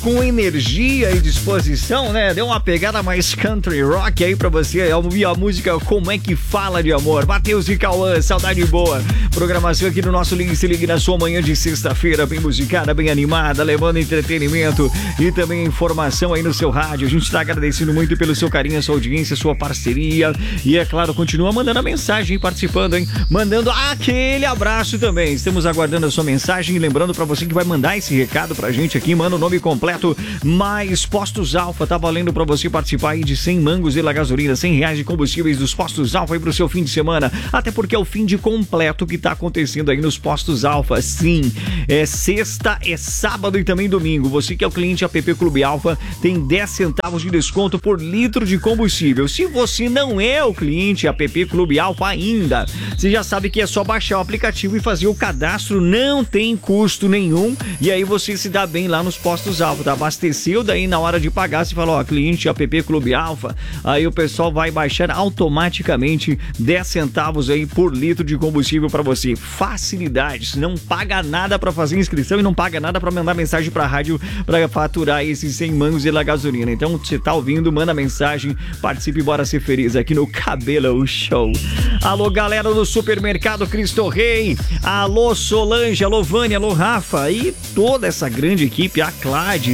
com energia e disposição, né? Deu uma pegada mais country rock aí pra você ouvir a música Como é que Fala de Amor. Matheus e Cauã, saudade boa. Programação aqui no nosso Ligue Se Ligue na sua manhã de sexta-feira, bem musicada, bem animada, levando entretenimento e também informação aí no seu rádio. A gente tá agradecendo muito pelo seu carinho, a sua audiência, a sua parceria e, é claro, continua mandando a mensagem, participando, hein? Mandando aquele abraço também. Estamos aguardando a sua mensagem e lembrando pra você que vai mandar esse recado pra gente aqui, manda o nome completo mais Postos Alfa, tá valendo pra você participar aí de 100 mangos e gasolina, R$100 de combustíveis dos Postos Alfa aí pro seu fim de semana, até porque é o fim de completo que tá acontecendo aí nos Postos Alfa. Sim, é sexta, é sábado e também domingo. Você que é o cliente APP Clube Alfa tem 10 centavos de desconto por litro de combustível. Se você não é o cliente APP Clube Alfa ainda, você já sabe que é só baixar o aplicativo e fazer o cadastro, não tem custo nenhum, e aí você se dá bem lá nos Postos Alfa. Abasteceu, daí na hora de pagar você fala, ó, cliente APP Clube Alfa, aí o pessoal vai baixar automaticamente 10 centavos aí por litro de combustível pra você. Facilidades, não paga nada pra fazer inscrição e não paga nada pra mandar mensagem pra rádio pra faturar esses 100 mangos e gasolina. Então você tá ouvindo, manda mensagem, participe e bora ser feliz aqui no Cabelo Show. Alô galera do Supermercado Cristo Rei, alô Solange, alô Vânia, alô Rafa e toda essa grande equipe, a Cláudia.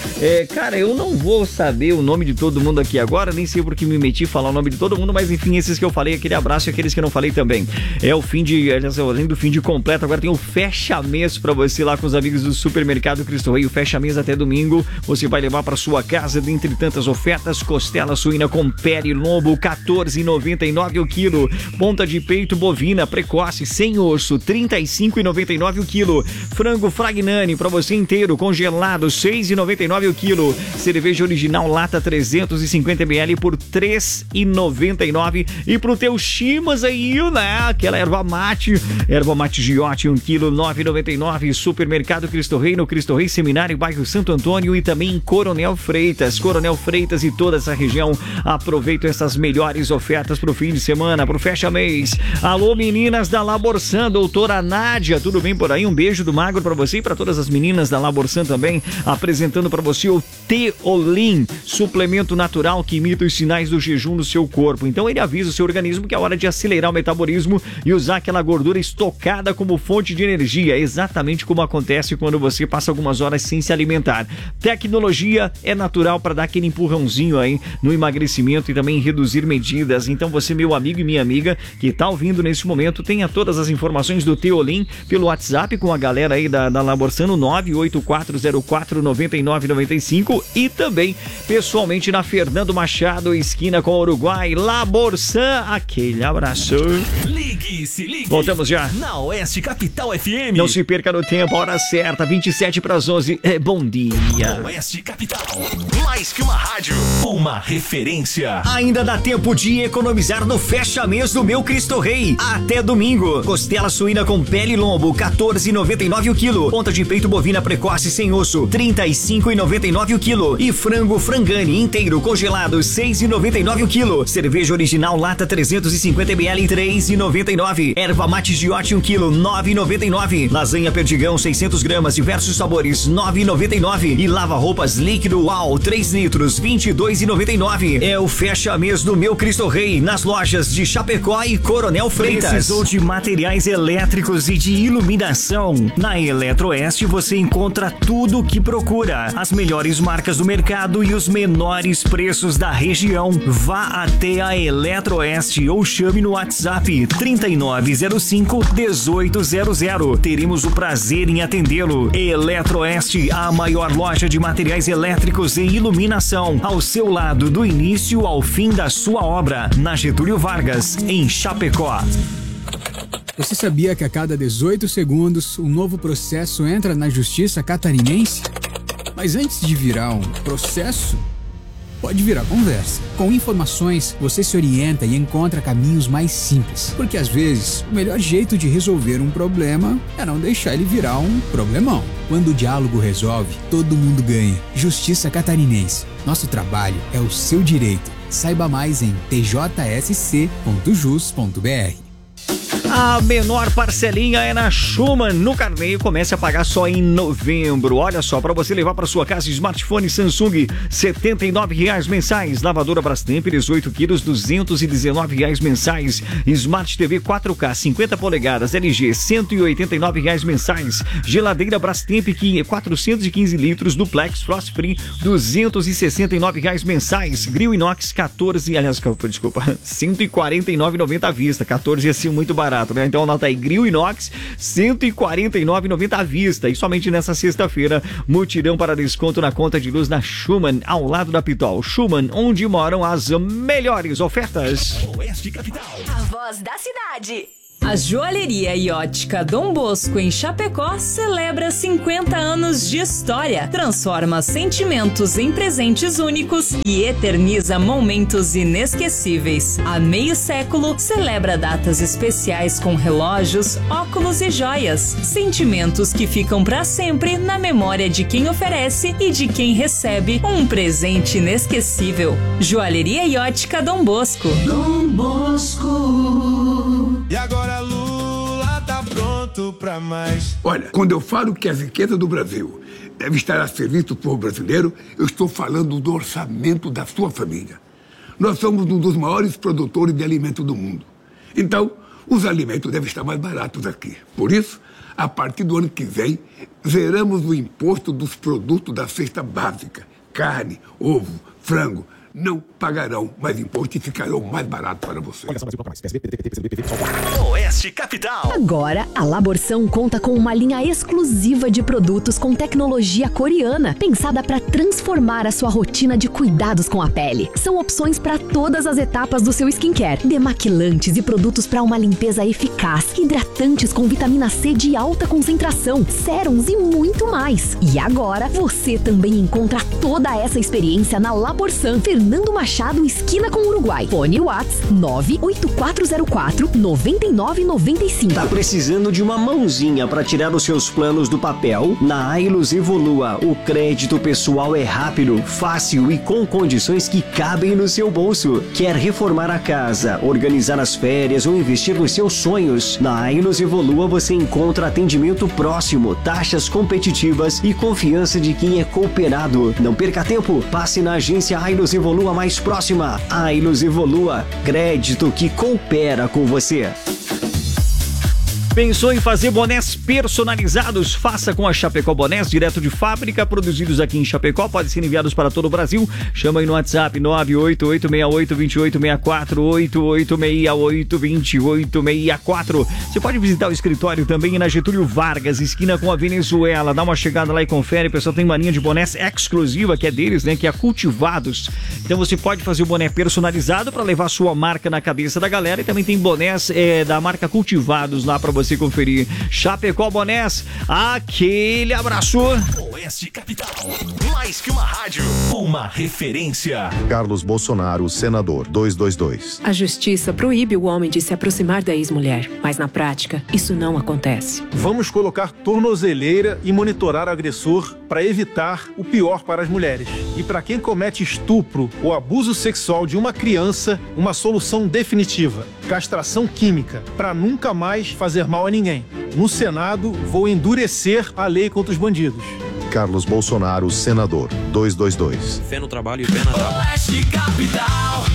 Cara, eu não vou saber o nome de todo mundo aqui agora, nem sei porque me meti a falar o nome de todo mundo, mas enfim, esses que eu falei, aquele abraço e aqueles que eu não falei também. É o fim de, além do fim de completo, agora tem o fecha-mês pra você lá com os amigos do Supermercado Cristo Rei. O fecha-mês até domingo, você vai levar pra sua casa, dentre tantas ofertas, costela suína com pele e lombo, R$14,99 o quilo. Ponta de peito bovina precoce, sem osso, R$35,99 o quilo. Frango Fragnani pra você inteiro, congelado, R$6,99 o quilo. Cerveja original lata 350 ml por R$3,99. E pro teu chimas aí, né? Aquela erva mate Giote, 1 quilo, R$9,99. Supermercado Cristo Rei, no Cristo Rei Seminário, bairro Santo Antônio e também em Coronel Freitas e toda essa região. Aproveitem essas melhores ofertas pro fim de semana, pro fecha-mês. Alô meninas da Laborsan, doutora Nádia, tudo bem por aí? Um beijo do Magro pra você e pra todas as meninas da Laborsan também, apresentando para você o Teolin, suplemento natural que imita os sinais do jejum no seu corpo. Então ele avisa o seu organismo que é hora de acelerar o metabolismo e usar aquela gordura estocada como fonte de energia, exatamente como acontece quando você passa algumas horas sem se alimentar. Tecnologia é natural para dar aquele empurrãozinho aí no emagrecimento e também reduzir medidas. Então você, meu amigo e minha amiga que tá ouvindo nesse momento, tenha todas as informações do Teolin pelo WhatsApp com a galera aí da Laborsan no 984049995 e também pessoalmente na Fernando Machado, esquina com o Uruguai. Laborsan, aquele abraço. Ligue, se ligue. Voltamos já. Na Oeste Capital FM. Não se perca no tempo, a hora certa, 27:11. Bom dia. Oeste Capital. Mais que uma rádio, uma referência. Ainda dá tempo de economizar no fecha-mês do meu Cristo Rei. Até domingo. Costela suína com pele e lombo, R$14,99 o quilo. Ponta de peito bovina precoce sem osso, R$35,99 o quilo. E frango Frangani inteiro congelado, R$6,99 o quilo. Cerveja original lata 350 ml, R$3,99. Erva mate Giote 1 quilo, R$9,99. Lasanha Perdigão 600 gramas, diversos sabores, R$9,99. E lava roupas líquido UAU 3 litros, R$22,99. É o fecha-mês do meu Cristo Rei nas lojas de Chapecó e Coronel Freitas. Precisou de materiais elétricos e de iluminação? Na Eletroeste você encontra tudo o que procura. As melhores marcas do mercado e os menores preços da região. Vá até a Eletroeste ou chame no WhatsApp 3905-1800. Teremos o prazer em atendê-lo. Eletroeste, a maior loja de materiais elétricos e iluminação, ao seu lado do início ao fim da sua obra, na Getúlio Vargas, em Chapecó. Você sabia que a cada 18 segundos um novo processo entra na Justiça Catarinense? Mas antes de virar um processo, pode virar conversa. Com informações, você se orienta e encontra caminhos mais simples. Porque às vezes, o melhor jeito de resolver um problema é não deixar ele virar um problemão. Quando o diálogo resolve, todo mundo ganha. Justiça Catarinense. Nosso trabalho é o seu direito. Saiba mais em tjsc.jus.br. A menor parcelinha é na Schumann. No carnê, comece a pagar só em novembro. Olha só, para você levar para sua casa smartphone Samsung, R$ 79,00 mensais. Lavadora Brastemp, 18 quilos, R$ 219,00 mensais. Smart TV 4K, 50 polegadas, LG, R$ 189,00 mensais. Geladeira Brastemp, 415 litros, duplex, frost free, R$ 269,00 mensais. Grill inox, R$ 149,90 à vista. 14 ia ser muito barato, né? Então anota aí, grill inox, R$ 149,90 à vista. E somente nessa sexta-feira, mutirão para desconto na conta de luz na Schumann, ao lado da Pitol. Schumann, onde moram as melhores ofertas. Oeste Capital. A voz da cidade. A Joalheria e Ótica Dom Bosco em Chapecó celebra 50 anos de história, transforma sentimentos em presentes únicos e eterniza momentos inesquecíveis. Há meio século, celebra datas especiais com relógios, óculos e joias, sentimentos que ficam para sempre na memória de quem oferece e de quem recebe um presente inesquecível. Joalheria e Ótica Dom Bosco. Dom Bosco. E agora Lula tá pronto pra mais. Olha, quando eu falo que a riqueza do Brasil deve estar a serviço do povo brasileiro, eu estou falando do orçamento da sua família. Nós somos um dos maiores produtores de alimentos do mundo. Então, os alimentos devem estar mais baratos aqui. Por isso, a partir do ano que vem, zeramos o imposto dos produtos da cesta básica. Carne, ovo, frango. Não pagarão mais imposto e ficarão mais barato para você. Oeste Capital. Agora, a Laborção conta com uma linha exclusiva de produtos com tecnologia coreana, pensada para transformar a sua rotina de cuidados com a pele. São opções para todas as etapas do seu skincare, demaquilantes e produtos para uma limpeza eficaz, hidratantes com vitamina C de alta concentração, sérums e muito mais. E agora, você também encontra toda essa experiência na Laborção, Fernando Machado, esquina com Uruguai. Fone Whats 98404-9995. Tá precisando de uma mãozinha para tirar os seus planos do papel? Na Ailus Evolua, o crédito pessoal é rápido, fácil e com condições que cabem no seu bolso. Quer reformar a casa, organizar as férias ou investir nos seus sonhos? Na Ailus Evolua você encontra atendimento próximo, taxas competitivas e confiança de quem é cooperado. Não perca tempo, passe na agência Ailus Evolua mais próxima. Ailus Evolua, crédito que coopera com você. Pensou em fazer bonés personalizados? Faça com a Chapecó Bonés, direto de fábrica, produzidos aqui em Chapecó, podem ser enviados para todo o Brasil. Chama aí no WhatsApp 988682864, 88682864. Você pode visitar o escritório também na Getúlio Vargas, esquina com a Venezuela. Dá uma chegada lá e confere. O pessoal tem uma linha de bonés exclusiva, que é deles, né? Que é Cultivados. Então você pode fazer o boné personalizado para levar sua marca na cabeça da galera. E também tem bonés da marca Cultivados lá para você conferir. Chapecó Bonés, aquele abraço. Oeste Capital, mais que uma rádio, uma referência. Carlos Bolsonaro, senador, 222. A justiça proíbe o homem de se aproximar da ex-mulher, mas na prática, isso não acontece. Vamos colocar tornozeleira e monitorar o agressor para evitar o pior para as mulheres. E para quem comete estupro ou abuso sexual de uma criança, uma solução definitiva: castração química, para nunca mais fazer mal a ninguém. No Senado, vou endurecer a lei contra os bandidos. Carlos Bolsonaro, senador, 222. Fé no trabalho e pé na tábua. Oeste Capital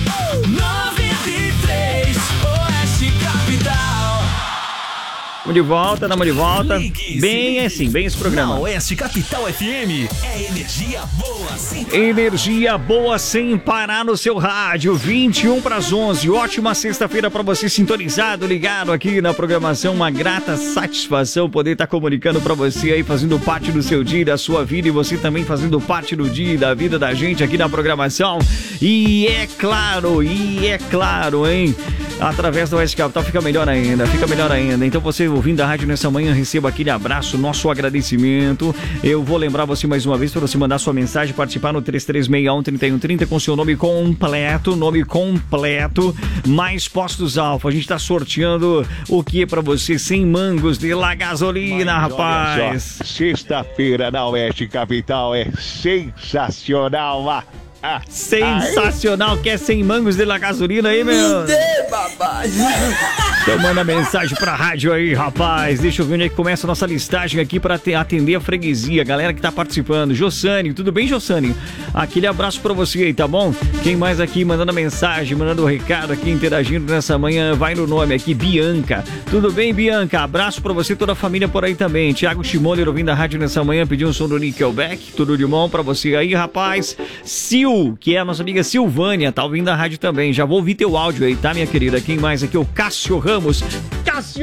93. Oeste Capital. Tamo de volta. Bem assim, bem esse programa. Na Oeste Capital FM é energia boa sem parar. Energia boa sem parar no seu rádio. 21 para as 11. Ótima sexta-feira para você sintonizado, ligado aqui na programação. Uma grata satisfação poder estar comunicando para você aí, fazendo parte do seu dia, da sua vida, e você também fazendo parte do dia e da vida da gente aqui na programação. E é claro, hein? Através do Oeste Capital fica melhor ainda. Então você ouvindo a rádio nessa manhã, receba aquele abraço, nosso agradecimento. Eu vou lembrar você mais uma vez para você mandar sua mensagem, participar no 3361-3130 com seu nome completo, mais Postos Alfa. A gente tá sorteando o que para você? 100 mangos de La Gasolina, rapaz. Sexta-feira na Oeste Capital é sensacional, Sensacional. Quer 100 mangos de la gasolina aí, meu? Então manda mensagem pra rádio aí, rapaz. Deixa eu ver onde é que começa a nossa listagem aqui pra atender a freguesia. Galera que tá participando. Jossane, tudo bem, Jossane? Aquele abraço pra você aí, tá bom? Quem mais aqui mandando mensagem, mandando recado aqui, interagindo nessa manhã, vai no nome aqui, Bianca. Tudo bem, Bianca? Abraço pra você e toda a família por aí também. Thiago Schimoller ouvindo a rádio nessa manhã, pediu um som do Nickelback. Tudo de bom pra você aí, rapaz. Sil, que é a nossa amiga Silvânia, tá ouvindo a rádio também. Já vou ouvir teu áudio aí, tá, minha querida? Quem mais aqui? O Cássio Ramos. Cássio!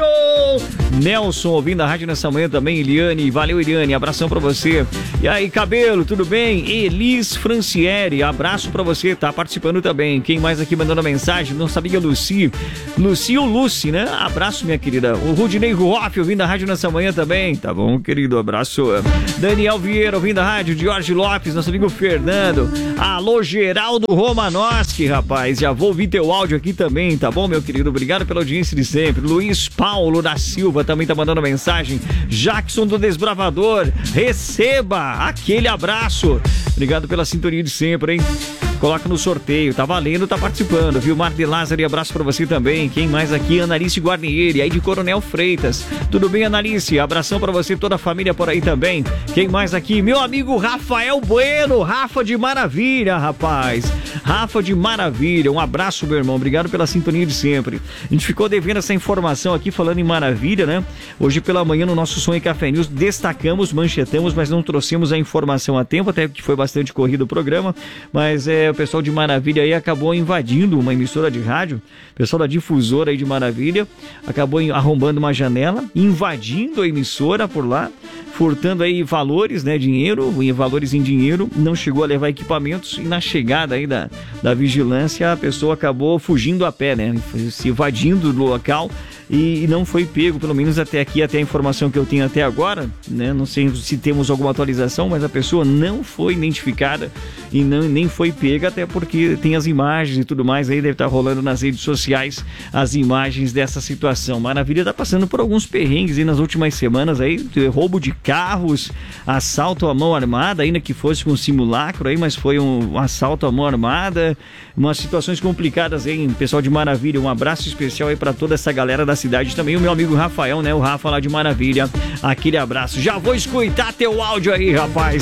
Nelson ouvindo a rádio nessa manhã também. Eliane, valeu, Eliane, abração pra você. E aí, Cabelo, tudo bem? Elis Francieri, abraço pra você, tá participando também. Quem mais aqui mandando mensagem? Nossa amiga Lucy. Lucy ou Lucy, né? Abraço, minha querida. O Rudinei Ruoff ouvindo a rádio nessa manhã também. Tá bom, querido? Abraço. Daniel Vieira ouvindo a rádio. Jorge Lopes, nosso amigo Fernando. Alô, Geraldo Romanoski, rapaz. Já vou ouvir teu áudio aqui também, tá bom, meu querido? Obrigado pela audiência de sempre. Luiz Paulo da Silva também tá mandando mensagem. Jackson do Desbravador, receba aquele abraço. Obrigado pela sintonia de sempre, hein? Coloca no sorteio, tá valendo, tá participando, viu? Mar de Lázaro, abraço pra você também. Quem mais aqui? Analice Guarnieri, aí de Coronel Freitas. Tudo bem, Analice? Abração pra você e toda a família por aí também. Quem mais aqui? Meu amigo Rafael Bueno, Rafa de Maravilha, rapaz. Rafa de Maravilha, um abraço, meu irmão. Obrigado pela sintonia de sempre. A gente ficou devendo essa informação aqui, falando em Maravilha, né? Hoje pela manhã no nosso Som e Café News destacamos, manchetamos, mas não trouxemos a informação a tempo, até que foi bastante corrido o programa, mas o pessoal de Maravilha aí acabou invadindo uma emissora de rádio, o pessoal da difusora aí de Maravilha acabou arrombando uma janela, invadindo a emissora por lá, furtando aí valores, né, valores em dinheiro, não chegou a levar equipamentos e na chegada aí da vigilância a pessoa acabou fugindo a pé, né, se evadindo do local e não foi pego, pelo menos até aqui, até a informação que eu tenho até agora, né, não sei se temos alguma atualização, mas a pessoa não foi identificada e nem foi pega, até porque tem as imagens e tudo mais, aí deve estar rolando nas redes sociais as imagens dessa situação. Maravilha tá passando por alguns perrengues aí nas últimas semanas aí, roubo de carros, assalto à mão armada, ainda que fosse com simulacro aí, mas foi um assalto à mão armada, umas situações complicadas aí, pessoal de Maravilha, um abraço especial aí pra toda essa galera da cidade, também o meu amigo Rafael, né, o Rafa lá de Maravilha, aquele abraço. Já vou escutar teu áudio aí, rapaz,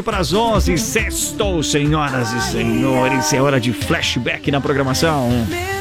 18:11, sextou, senhoras e senhores, é hora de flashback na programação.